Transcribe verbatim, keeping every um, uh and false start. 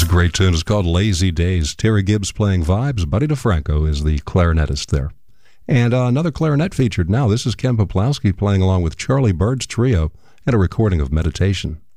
Great tune. It's called Lazy Days. Terry Gibbs playing vibes. Buddy DeFranco is the clarinetist there. And uh, another clarinet featured now. This is Ken Poplowski playing along with Charlie Bird's trio and a recording of Meditation.